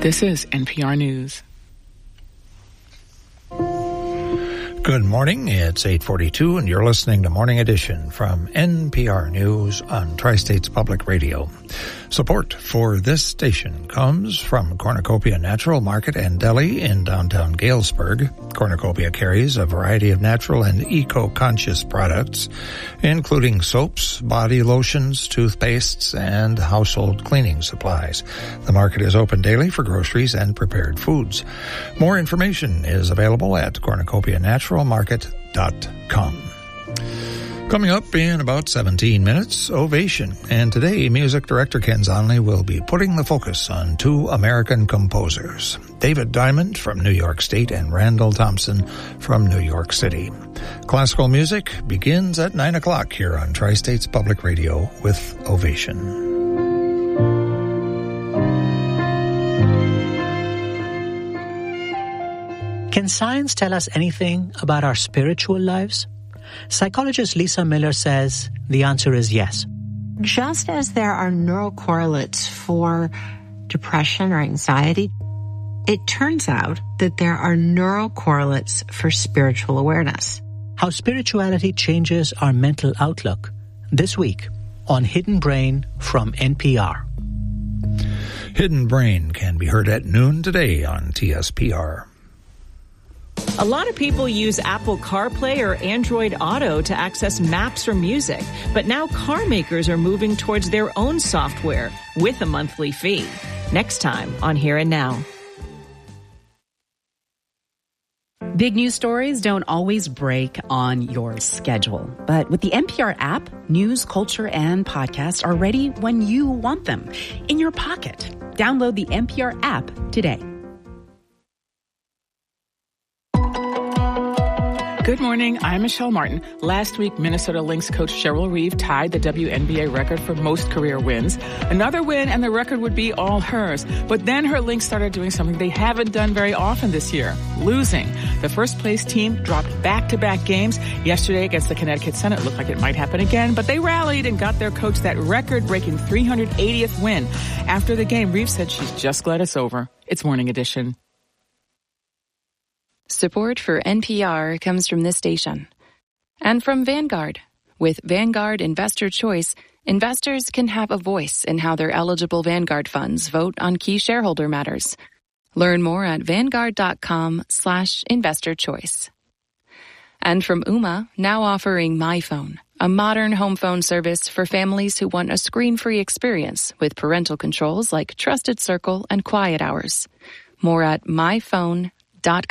This is NPR News. Good morning. It's 8:42, and you're listening to Morning Edition from NPR News on Tri-States Public Radio. Support for this station comes from Cornucopia Natural Market and Deli in downtown Galesburg. Cornucopia carries a variety of natural and eco-conscious products, including soaps, body lotions, toothpastes, and household cleaning supplies. The market is open daily for groceries and prepared foods. More information is available at cornucopianaturalmarket.com. Coming up in about 17 minutes, Ovation. And today, music director Ken Zonley will be putting the focus on two American composers, David Diamond from New York State and Randall Thompson from New York City. Classical music begins at 9 o'clock here on Tri-States Public Radio with Ovation. Can science tell us anything about our spiritual lives? Psychologist Lisa Miller says the answer is yes. Just as there are neural correlates for depression or anxiety, it turns out that there are neural correlates for spiritual awareness. How spirituality changes our mental outlook. This week on Hidden Brain from NPR. Hidden Brain can be heard at noon today on TSPR. A lot of people use Apple CarPlay or Android Auto to access maps or music, but now car makers are moving towards their own software with a monthly fee. Next time on Here and Now. Big news stories don't always break on your schedule, but with the NPR app, news, culture, and podcasts are ready when you want them, in your pocket. Download the NPR app today. Good morning. I'm Michelle Martin. Last week, Minnesota Lynx coach Cheryl Reeve tied the WNBA record for most career wins. Another win and the record would be all hers. But then her Lynx started doing something they haven't done very often this year, losing. The first place team dropped back-to-back games. Yesterday against the Connecticut Sun, it looked like it might happen again, but they rallied and got their coach that record-breaking 380th win. After the game, Reeve said she's just glad it's over. It's Morning Edition. Support for NPR comes from this station and from Vanguard. With Vanguard Investor Choice, investors can have a voice in how their eligible Vanguard funds vote on key shareholder matters. Learn more at Vanguard.com/investorchoice. And from Ooma, now offering MyPhone, a modern home phone service for families who want a screen-free experience with parental controls like Trusted Circle and Quiet Hours. More at myphone.com.